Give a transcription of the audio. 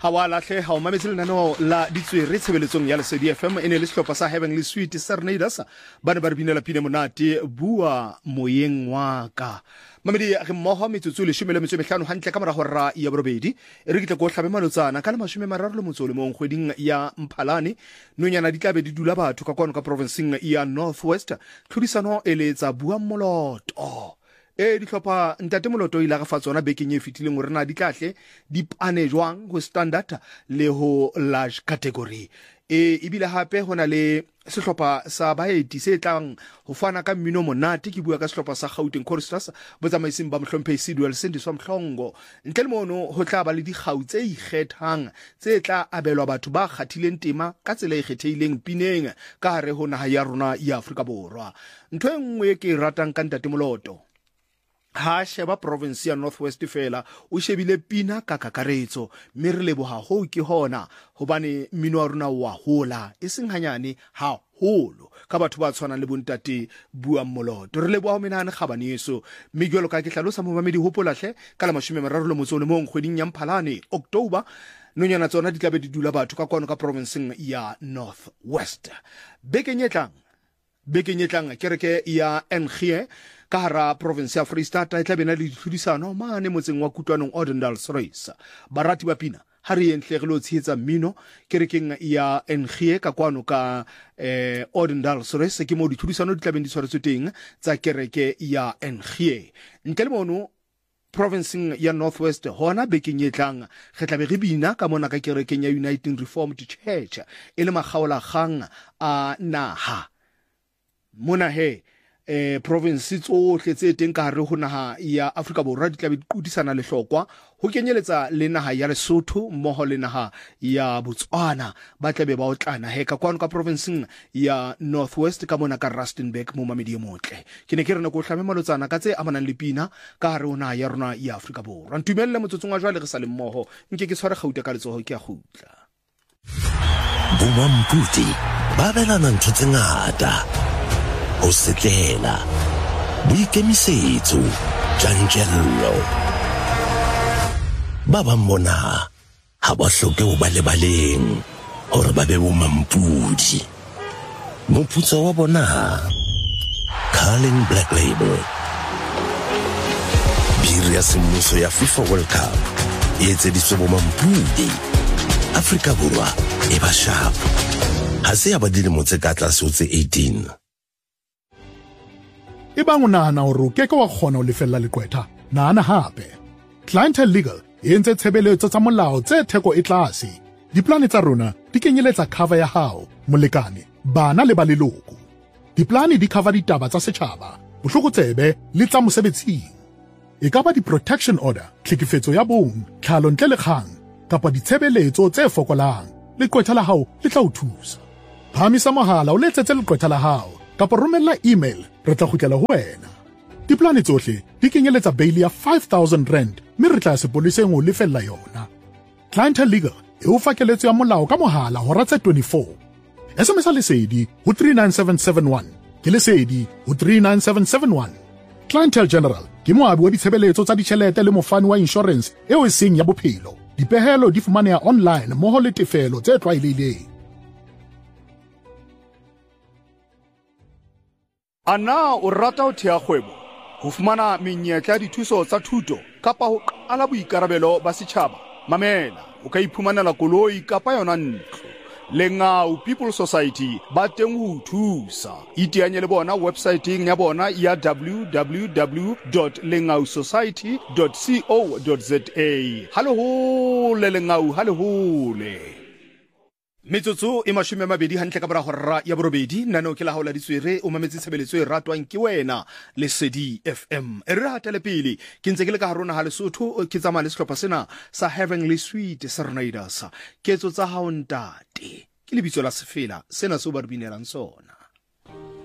Hawala hle ha o mametse lenaneo la ditswere tshebeletsong ya Lesedi FM ene le sehlopha sa Heavenly Sweet Serenaders ba ne ba re binela pina monate bua moyeng wa ka mamedi re mmoho metsotso le 15 hantle ka mora hora ya borobedi re kitla go hlabe malotsana ka le 30 le mong kgweding ya Mphalane nonyana di tlabe di dula batho ka kwano ka provinceng ya Northwest tlhodisano eletsa bua moloto di hlopha ntate moloto ile ga fatsona bekeng e fitileng gore na di tlahle di pane jwang go standard le ho large category ibile hape hona le sehlopha sa baeti se tlang ho fana ka mmino monate ke bua ka sehlopha sa Gauteng Choristers botsamaising ba Mhlomphei Sidwell Sendiswa Mhlongo ntle le mono ho tla ba le dikgau tse ikgethang tse tla abelwa batho ba kgathileng tema ka tsela e kgethehileng pineng ka hare ho naha ya rona ya Afrika Borwa ntho engwe ke ratang ka ntate moloto ha sheba province ya Northwest fela o shebile pina ka kakaretso mme re leboha ho ke hona hobane mmino wa rona wa hola e seng hanyane ha holo ka batho ba tshwanang le bontate bua moloto re leboha menane kgabaneso mme jwalo ka ke hlalosa momamedi hopolahle ka la 31 kgweding ya Mphalane October nonyana tsona di tlabe di dula batho ka kwano ka provinceng ya Northwest bekeng etlang kereke ya NG ka hara province ya Freestata e tlabe na le ditlhodisano mane motseng wa Kutlwanong Ordendals barati ba pina ha re entlhegelo tsheetsa mmino kerekeng ya NG ka kwano ka Ordendals ke mo ditlhodisano di tlabe di tshwaretswe teng tsa kereke ya NG ntle le mono provinceng ya Northwest hona bekeng etlang re tlabe re bina ka mona ka kerekeng ya United Reformed Church e le magaola gang a naha mona province tsohle tse teng ka hare ho naha ya Afrika Borwa di tlabe di qudisana le hlokwa ho kenyeletsa le naha ya Lesotho mmoho le naha ya Botswana ba tlabe ba otlana ka kwano ka provinceng ya Northwest ka mona ka Rustenburg mo mamedi motle ke ne ke rena go hlame malotsana ka tse amanang le pina ka hare ho naha ya rona ya Afrika Borwa ntumelle motsotsong wa jwale re sa le mmoho nke ke tshware Gauteng ka letsoho ke a gutla Bomamputi ba belana ntho tse ngata o setlela boikemisetso tjantjello ba ba mona ha ba hloke ho ba lebaleng hore ba be bomampudi moputso wa bona Carling Black Label biri ya semmuso ya FIFA World Cup e etseditswe bomampudi Afrika Borwa e ba sharp ha se ya ba dilemo tse ka tlase ho tse 18 Ebang o nahana hore o keke wa kgona ho lefella leqwetha nahana hape Clientele Legal e entse tshebeletso tsa molao tse theko e tlase diplane tsa rona di kenyeletsa cover ya hao molekane bana le ba leloko diplane di cover ditaba tsa setjhaba bohlokotsebe le tsa mosebetsing e ka ba di-protection order tlhekefetso ya bong tlhalo ntle le kgang kapa ditshebeletso tse fokolang leqwetha la hao le tla o thusa phamisa mohala o letsetse leqwetha la hao kapa romella email re tla kgutlela ho wena diplane tsohle di kenyeletsa bail ya 5,000 rand mme re tla sepoleseng ho lefella yona Clientele Legal e o fakeletso ya molao ka mohala hora tse 24 SMS lesedi ho 39771 ke lesedi ho 39771 Clientele General ke moabi wa ditshebeletso tsa ditjhelete le mofani wa insurance eo e seng ya bophelo dipehelo di fumaneha online moho le tefelo tse tlwaelehileng Ana o rata ho thea kgwebo ho fumana menyetla dithuso tsa thuto kapa ho qala boikarabelo ba setjhaba mamela o ka iphumanela koloi kapa yona ntlo Lengau People Society ba teng ho thusa iteanye le bona websiteng ya bona ya www.lengausociety.co.za halehole Lengau halehole Metsotso e 20 hantle ka bora hora ya borobedi nano ke la haola ditswere o mametse tshebeletso e ratwang ke wena Lesedi FM re hatele pele ke ntse ke le ka harona ha Lesotho ke tsamaya le sehlopha sena sa Heavenly Sweet Serenaders ketso tsa hao ntate ke lebitso la sefela sena se o ba re binelang sona